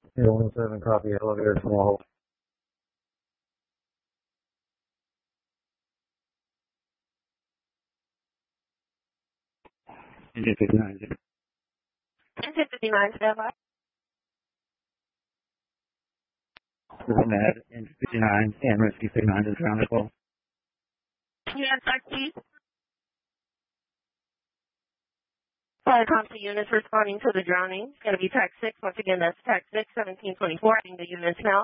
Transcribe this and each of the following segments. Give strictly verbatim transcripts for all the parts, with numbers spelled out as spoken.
one seven, copy, elevator, small. Engine fifty-nine. Engine fifty-nine, stand by. Mad, engine fifty-nine, and rescue fifty-nine is ground as well. Units, please. Fire comp to units responding to the drowning. It's going to be T A C six. Once again, that's T A C six, seventeen twenty-four. I think the units now.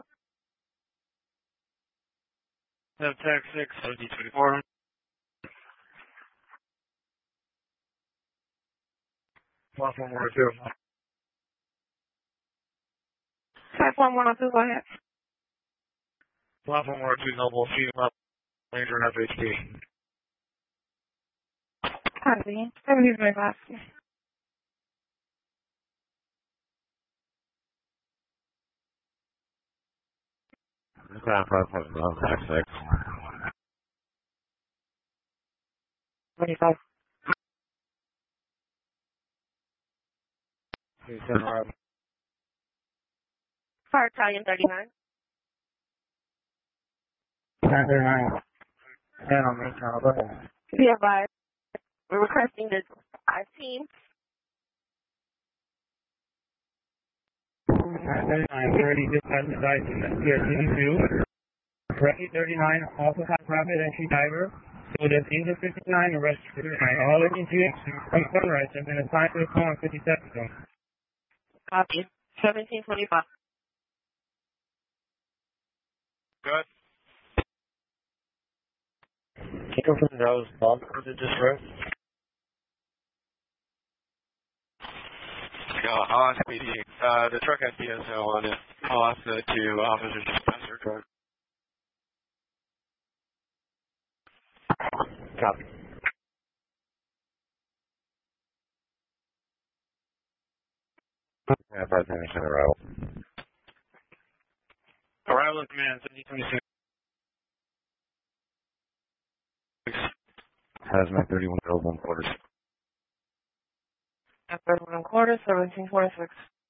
No, T A C six, seventeen twenty-four. Platform one oh two. Platform one oh two, go ahead. Platform one oh two, Noble, feeding up, Ranger and F H P. Copy. seventeen twenty-five. Ground platform, T A C six. twenty-five. Fire Italian thirty-nine. thirty-nine. And on me, Channel, go ahead. Be advised. We're requesting this five team. thirty-nine, thirty, dispatch device, P R T two. Rescue thirty-nine, also have private entry diver. So that's Engine fifty-nine and Rescue fifty-nine. All engine units from Sunrise have been assigned to the call on fifty-seven zone. Copy. seventeen twenty-five. Good. Can you confirm that was Bob or did just rest? Uh, on P D. Uh, the truck has D S O on it. I'll ask the two officers to pass their truck. Copy. Yeah, five ten percent arrival. Arrival at command, seventeen twenty-six. Hazmat thirty-one, one quarters. At thirty-one and quarter, seventeen twenty-six.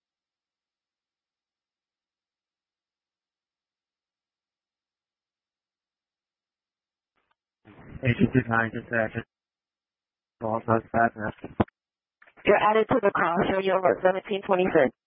Engine fifty-nine, dispatch. All suspects. You're added to the call, show you over at seventeen twenty-six.